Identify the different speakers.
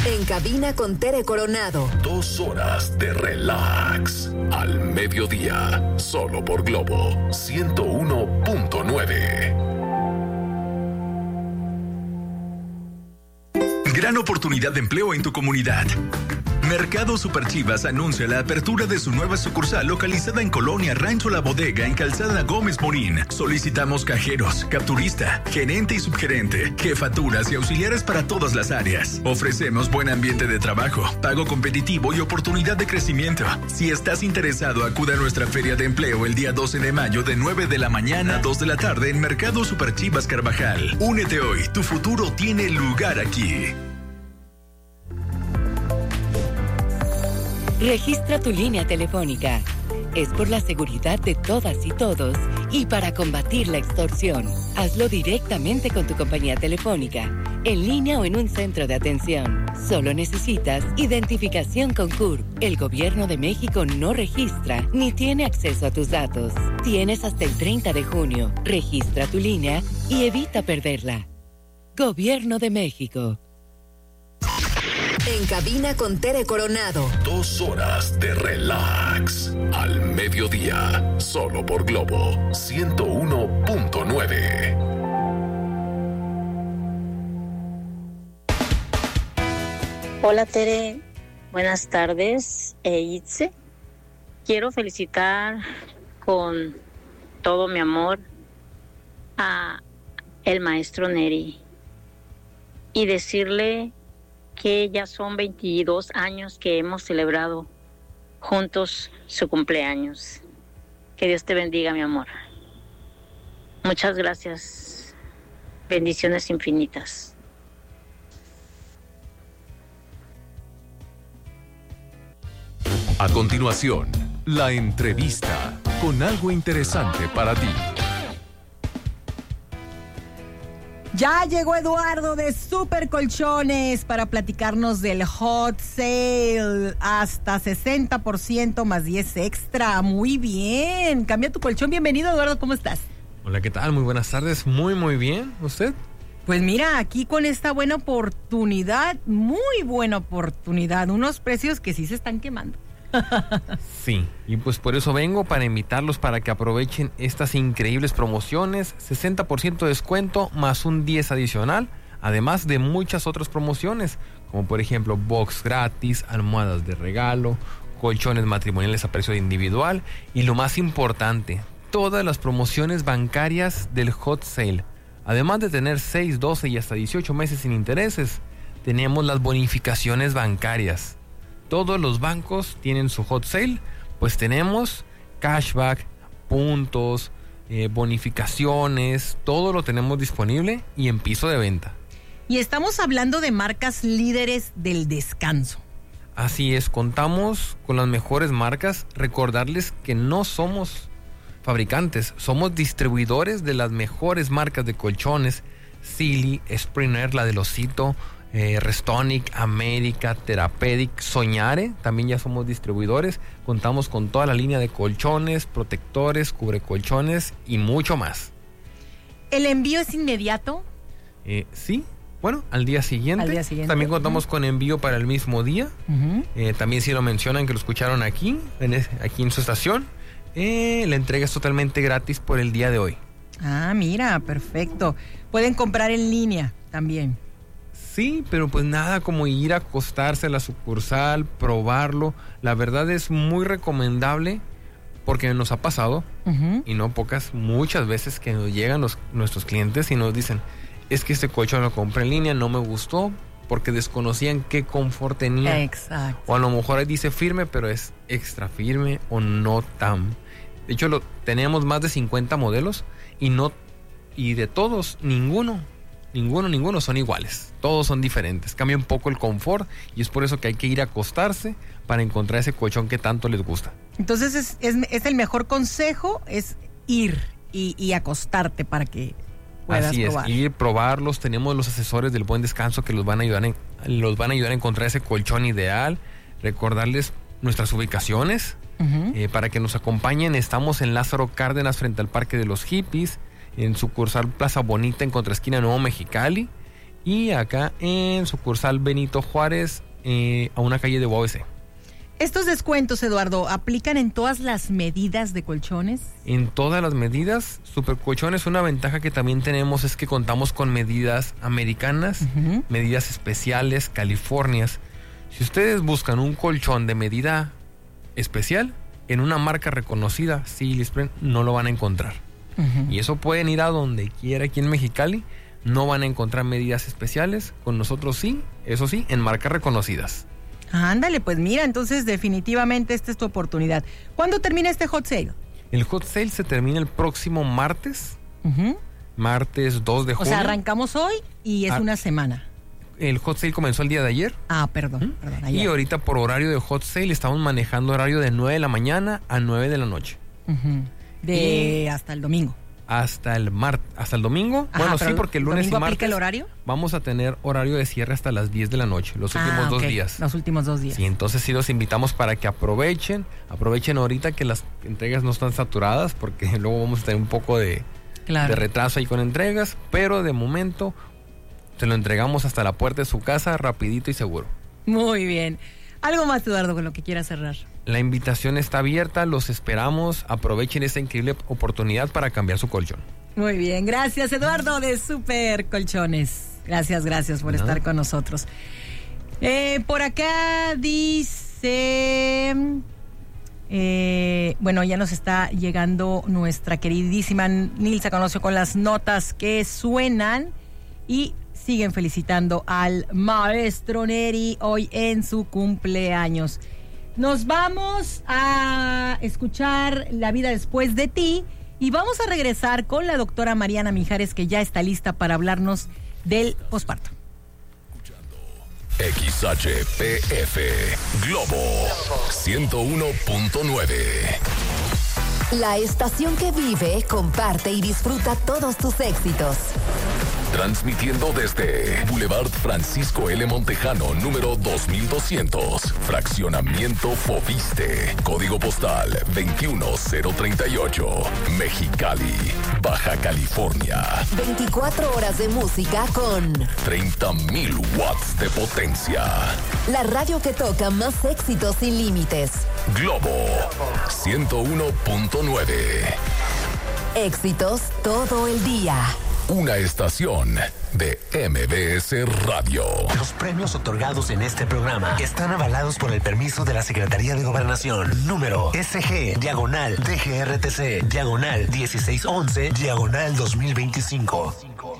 Speaker 1: En cabina con Tere Coronado.
Speaker 2: 2 horas de relax. Al mediodía. Solo por Globo 101.9.
Speaker 3: Gran oportunidad de empleo en tu comunidad. Mercado Super Chivas anuncia la apertura de su nueva sucursal localizada en Colonia Rancho La Bodega en Calzada Gómez Morín. Solicitamos cajeros, capturista, gerente y subgerente, jefaturas y auxiliares para todas las áreas. Ofrecemos buen ambiente de trabajo, pago competitivo y oportunidad de crecimiento. Si estás interesado, acude a nuestra feria de empleo el día 12 de mayo de 9 de la mañana a 2 de la tarde en Mercado Super Chivas Carvajal. Únete hoy, tu futuro tiene lugar aquí.
Speaker 4: Registra tu línea telefónica. Es por la seguridad de todas y todos y para combatir la extorsión. Hazlo directamente con tu compañía telefónica, en línea o en un centro de atención. Solo necesitas identificación con CURP. El Gobierno de México no registra ni tiene acceso a tus datos. Tienes hasta el 30 de junio. Registra tu línea y evita perderla. Gobierno de México.
Speaker 1: En cabina con Tere Coronado.
Speaker 2: 2 horas de relax. Al mediodía. Solo por Globo 101.9.
Speaker 5: Hola Tere, buenas tardes. Itze, quiero felicitar con todo mi amor a el maestro Neri y decirle que ya son 22 años que hemos celebrado juntos su cumpleaños. Que Dios te bendiga, mi amor. Muchas gracias. Bendiciones infinitas.
Speaker 2: A continuación, la entrevista con algo interesante para ti.
Speaker 6: Ya llegó Eduardo de Super Colchones para platicarnos del hot sale. Hasta 60% más 10 extra. Muy bien. Cambia tu colchón. Bienvenido, Eduardo. ¿Cómo estás?
Speaker 7: Hola, ¿qué tal? Muy buenas tardes. Muy bien. ¿Usted?
Speaker 6: Pues mira, aquí con esta buena oportunidad, muy buena oportunidad. Unos precios que sí se están quemando.
Speaker 7: Sí, y pues por eso vengo para invitarlos para que aprovechen estas increíbles promociones, 60% de descuento más un 10 adicional, además de muchas otras promociones, como por ejemplo box gratis, almohadas de regalo, colchones matrimoniales a precio individual y lo más importante, todas las promociones bancarias del hot sale. Además de tener 6, 12 y hasta 18 meses sin intereses, tenemos las bonificaciones bancarias. Todos los bancos tienen su hot sale, pues tenemos cashback, puntos, bonificaciones, todo lo tenemos disponible y en piso de venta.
Speaker 6: Y estamos hablando de marcas líderes del descanso.
Speaker 7: Así es, contamos con las mejores marcas. Recordarles que no somos fabricantes, somos distribuidores de las mejores marcas de colchones, Sealy, Springer, la del Osito, Restonic, América, Therapeutic, Soñare, también ya somos distribuidores. Contamos con toda la línea de colchones, protectores, cubrecolchones y mucho más.
Speaker 6: ¿El envío es inmediato?
Speaker 7: Sí, bueno, al día siguiente. También contamos con envío para el mismo día. También si lo mencionan que lo escucharon aquí en su estación, la entrega es totalmente gratis por el día de hoy.
Speaker 6: Ah, mira, perfecto. Pueden comprar en línea también.
Speaker 7: Sí, pero pues nada como ir a acostarse a la sucursal, probarlo. La verdad es muy recomendable porque nos ha pasado, y no pocas, muchas veces que nos llegan nuestros clientes y nos dicen, es que este colchón lo compré en línea, no me gustó porque desconocían qué confort tenía.
Speaker 6: Exacto.
Speaker 7: O a lo mejor ahí dice firme, pero es extra firme o no tan. De hecho, tenemos más de 50 modelos y de todos, ninguno son iguales. Todos son diferentes. Cambia un poco el confort y es por eso que hay que ir a acostarse para encontrar ese colchón que tanto les gusta.
Speaker 6: Entonces es el mejor consejo, es ir y acostarte para que puedas probar.
Speaker 7: Así es, ir, probarlos. Tenemos los asesores del Buen Descanso que los van a ayudar a encontrar ese colchón ideal. Recordarles nuestras ubicaciones para que nos acompañen. Estamos en Lázaro Cárdenas frente al Parque de los Hippies, en sucursal Plaza Bonita en contraesquina Nuevo Mexicali, y acá en sucursal Benito Juárez, a una calle de UABC.
Speaker 6: ¿Estos descuentos, Eduardo, aplican en todas las medidas de colchones?
Speaker 7: En todas las medidas. Supercolchones, una ventaja que también tenemos es que contamos con medidas americanas, medidas especiales, Californias. Si ustedes buscan un colchón de medida especial en una marca reconocida, Silisprem, no lo van a encontrar. Y eso pueden ir a donde quiera aquí en Mexicali, no van a encontrar medidas especiales. Con nosotros sí, eso sí, en marcas reconocidas.
Speaker 6: Ándale, pues mira, entonces definitivamente esta es tu oportunidad. ¿Cuándo termina este hot sale?
Speaker 7: El hot sale se termina el próximo martes, martes 2 de junio.
Speaker 6: O sea, arrancamos hoy y es una semana.
Speaker 7: El hot sale comenzó el día de ayer.
Speaker 6: Perdón, ayer.
Speaker 7: Y ahorita por horario de hot sale estamos manejando horario de 9 de la mañana a 9 de la noche.
Speaker 6: Hasta el domingo.
Speaker 7: Hasta el domingo. Bueno, sí, porque el lunes y martes
Speaker 6: aplica el horario.
Speaker 7: Vamos a tener horario de cierre hasta las 10 de la noche, los últimos 2 días.
Speaker 6: Los últimos 2 días.
Speaker 7: Sí, entonces sí los invitamos para que aprovechen ahorita que las entregas no están saturadas, porque luego vamos a tener un poco de retraso ahí con entregas, pero de momento se lo entregamos hasta la puerta de su casa, rapidito y seguro.
Speaker 6: Muy bien. ¿Algo más, Eduardo, con lo que quieras cerrar?
Speaker 7: La invitación está abierta, los esperamos. Aprovechen esta increíble oportunidad para cambiar su colchón.
Speaker 6: Muy bien, gracias, Eduardo de Super Colchones. Gracias por estar con nosotros. Por acá dice... bueno, ya nos está llegando nuestra queridísima Nilsa Conoció con las notas que suenan y siguen felicitando al maestro Neri hoy en su cumpleaños. Nos vamos a escuchar La vida después de ti y vamos a regresar con la doctora Mariana Mijares, que ya está lista para hablarnos del posparto.
Speaker 2: XHPF Globo 101.9.
Speaker 1: La estación que vive, comparte y disfruta todos tus éxitos.
Speaker 2: Transmitiendo desde Boulevard Francisco L. Montejano, número 2200, Fraccionamiento Foviste, Código Postal 21038, Mexicali, Baja California.
Speaker 1: 24 horas de música con
Speaker 2: 30,000 watts de potencia.
Speaker 1: La radio que toca más éxitos sin límites.
Speaker 2: Globo 101.9.
Speaker 1: Éxitos todo el día.
Speaker 2: Una estación de MBS Radio.
Speaker 8: Los premios otorgados en este programa están avalados por el permiso de la Secretaría de Gobernación. Número SG/DGRTC/1611/2025.